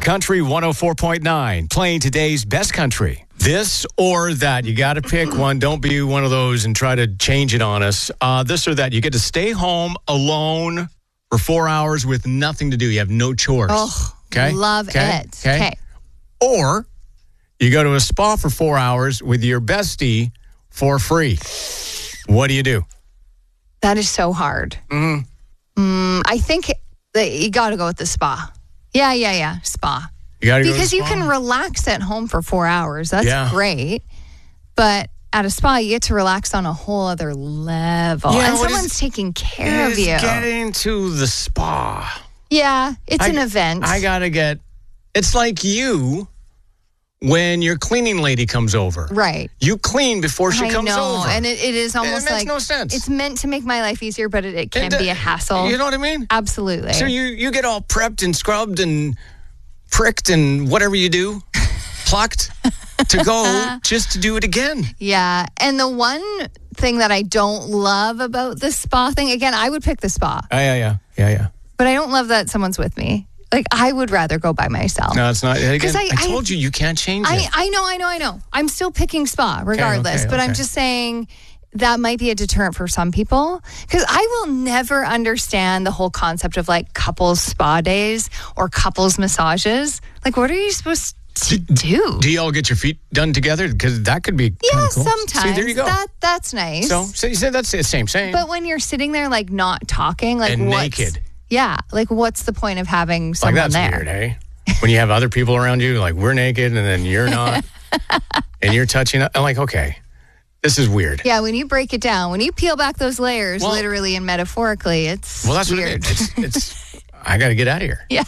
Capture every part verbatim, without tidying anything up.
Country one oh four point nine, playing today's best country. This or that. You got to pick one. Don't be one of those and try to change it on us. Uh, this or that. You get to stay home alone for four hours with nothing to do. You have no chores. Oh, okay? love okay? it. Okay. Okay. Or you go to a spa for four hours with your bestie for free. What do you do? That is so hard. Mm-hmm. Mm, I think that you got to go with the spa. Yeah, yeah, yeah. Spa. You got to go Because to the you spa? can relax at home for four hours. That's Yeah. great. But at a spa, you get to relax on a whole other level. Yeah, and what someone's is- taking care of Is you. getting to the spa. Yeah, it's I- an event. I got to get... It's like you when your cleaning lady comes over. Right. You clean before she I comes know, over. and it, it is almost makes like no sense. it's meant to make my life easier, but it, it can It- be a hassle. You know what I mean? Absolutely. So you, you get all prepped and scrubbed and pricked and whatever you do, plucked to go just to do it again. Yeah, and the one thing that I don't love about the spa thing, again, I would pick the spa, Oh, yeah, yeah, yeah, yeah. but I don't love that someone's with me. Like, I would rather go by myself. No, it's not. Again, I, I- I- told you, you can't change I, it. I know, I know, I know. I'm still picking spa regardless, okay, but I'm okay. just saying that might be a deterrent for some people because I will never understand the whole concept of like couples spa days or couples massages. Like, what are you supposed to do? Do you all get your feet done together? Because that could be Yeah, kinda cool. sometimes. See, there you go. That that's nice. so, so you said that's the same, same. But when you're sitting there like not talking, like And what's, naked. Yeah, like what's the point of having like, someone that's there? weird, eh? When you have other people around you, like, we're naked and then you're not, and you're touching it. I'm like, okay, this is weird. Yeah, when you break it down, when you peel back those layers, Well- literally and metaphorically, it's Well, that's weird. what it is. It's, it's I got to get out of here. Yeah.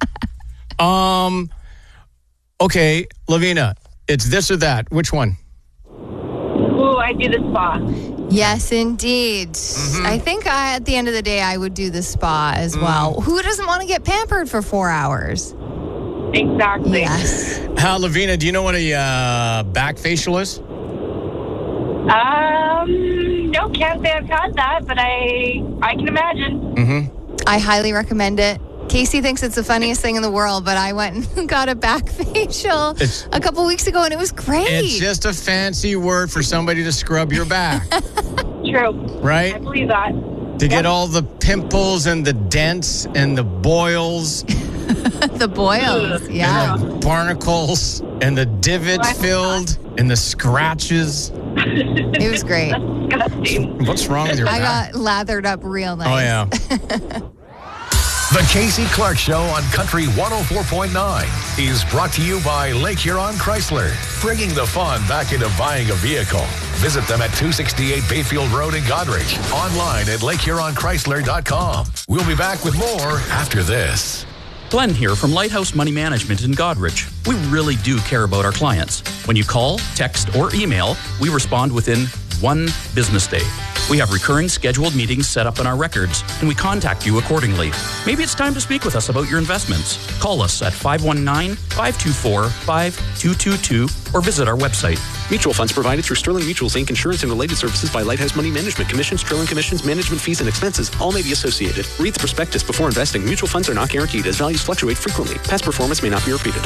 Um. Okay, Lavina, it's this or that. Which one? Ooh, I do the spa. Yes, indeed. Mm-hmm. I think I, at the end of the day, I would do the spa as Mm. well. Who doesn't want to get pampered for four hours? Exactly. Yes. How, Lavina, do you know what a uh, back facial is? Um, no, can't say I've had that, but I I can imagine. Mm-hmm. I highly recommend it. Casey thinks it's the funniest thing in the world, but I went and got a back facial It's- a couple weeks ago, and it was great. It's just a fancy word for somebody to scrub your back, True. right? I believe that. To get all the pimples and the dents and the boils the boils, yeah. and the barnacles and the divots filled and the scratches. It was great. Disgusting. What's wrong with your I back? got lathered up real nice. Oh, yeah. The Casey Clark Show on Country one oh four point nine is brought to you by Lake Huron Chrysler, bringing the fun back into buying a vehicle. Visit them at two sixty-eight Bayfield Road in Godrich. Online at lake huron chrysler dot com. We'll be back with more after this. Glenn here from Lighthouse Money Management in Godrich. We really do care about our clients. When you call, text, or email, we respond within one business day. We have recurring scheduled meetings set up in our records, and we contact you accordingly. Maybe it's time to speak with us about your investments. Call us at five one nine, five two four, five two two two or visit our website. Mutual funds provided through Sterling Mutuals, Incorporated. Insurance and related services by Lighthouse Money Management. Commissions, Sterling commissions, management fees, and expenses all may be associated. Read the prospectus before investing. Mutual funds are not guaranteed as values fluctuate frequently. Past performance may not be repeated.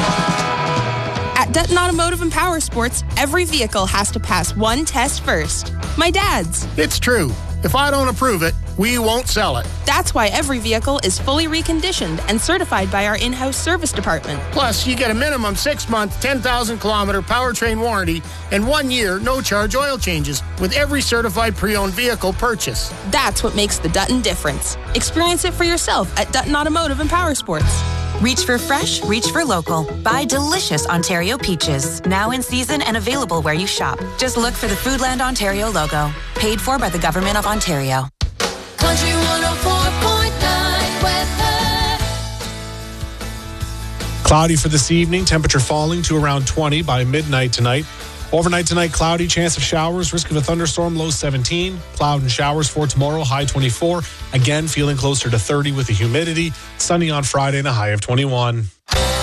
At Dutton Automotive and Power Sports, every vehicle has to pass one test first. My dad's. It's true. If I don't approve it, we won't sell it. That's why every vehicle is fully reconditioned and certified by our in-house service department. Plus, you get a minimum six-month, ten thousand kilometer powertrain warranty and one year no-charge oil changes with every certified pre-owned vehicle purchase. That's what makes the Dutton difference. Experience it for yourself at Dutton Automotive and Power Sports. Reach for fresh, reach for local. Buy delicious Ontario peaches. Now in season and available where you shop. Just look for the Foodland Ontario logo. Paid for by the Government of Ontario. Country one oh four point nine weather. Cloudy for this evening. Temperature falling to around twenty by midnight tonight. Overnight tonight, cloudy, chance of showers, risk of a thunderstorm, low seventeen. Cloud and showers for tomorrow, high twenty-four. Again, feeling closer to thirty with the humidity. Sunny on Friday and a high of twenty-one.